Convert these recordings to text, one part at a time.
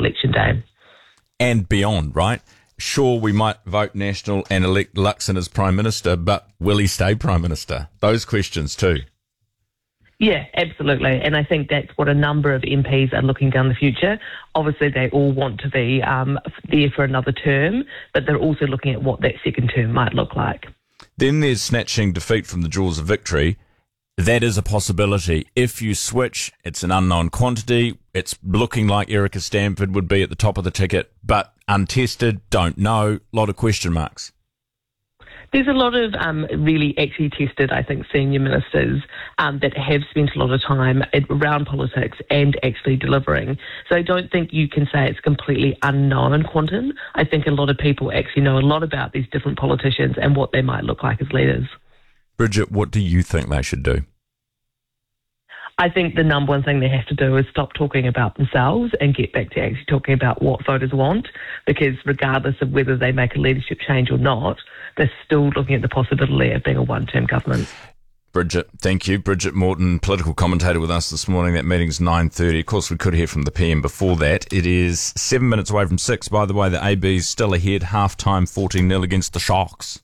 election day. And beyond, right? Sure, we might vote National and elect Luxon as Prime Minister, but will he stay Prime Minister? Those questions too. Yeah, absolutely. And I think that's what a number of MPs are looking down the future. Obviously, they all want to be there for another term, but they're also looking at what that second term might look like. Then there's snatching defeat from the jaws of victory. That is a possibility. If you switch, it's an unknown quantity. It's looking like Erica Stanford would be at the top of the ticket, but untested, don't know, a lot of question marks. There's a lot of really actually tested, I think, senior ministers that have spent a lot of time around politics and actually delivering. So I don't think you can say it's completely unknown quantum. I think a lot of people actually know a lot about these different politicians and what they might look like as leaders. Bridget, what do you think they should do? I think the number one thing they have to do is stop talking about themselves and get back to actually talking about what voters want, because regardless of whether they make a leadership change or not, they're still looking at the possibility of being a one-term government. Bridget, thank you. Bridget Morton, political commentator with us this morning. That meeting's 9:30. Of course, we could hear from the PM before that. It is 7 minutes away from 6. By the way, the AB's still ahead, half-time 14-0 against the Sharks.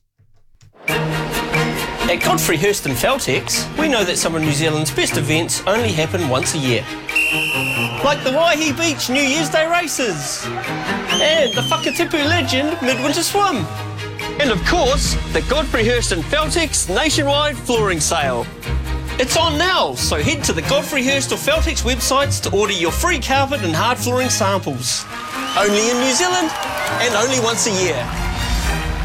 At Godfrey Hirst and Feltex, we know that some of New Zealand's best events only happen once a year. Like the Waihi Beach New Year's Day races, and the Whakatipu Legend Midwinter Swim. And of course, the Godfrey Hirst and Feltex nationwide flooring sale. It's on now, so head to the Godfrey Hirst or Feltex websites to order your free carpet and hard flooring samples. Only in New Zealand, and only once a year.